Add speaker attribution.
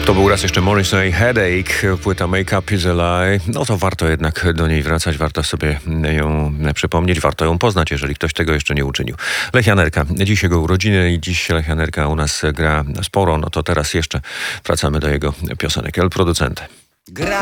Speaker 1: To był raz jeszcze Morrissey, Headache, płyta Make Up Is a Lie. No to warto jednak do niej wracać, warto sobie ją przypomnieć, warto ją poznać, jeżeli ktoś tego jeszcze nie uczynił. Lech Janerka, dziś jego urodziny i dziś Lech Janerka u nas gra sporo, no to teraz jeszcze wracamy do jego piosenek. El Producente.